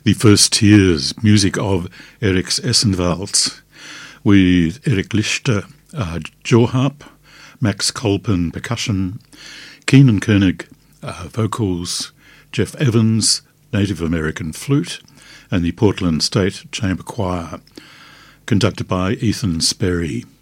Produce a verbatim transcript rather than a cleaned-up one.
The First Tears, music of Eriks Essenwald, with Eric Lichter, uh, jaw harp, Max Kolpen, percussion, Keenan Koenig, uh, vocals, Jeff Evans, Native American flute, and the Portland State Chamber Choir, conducted by Ethan Sperry.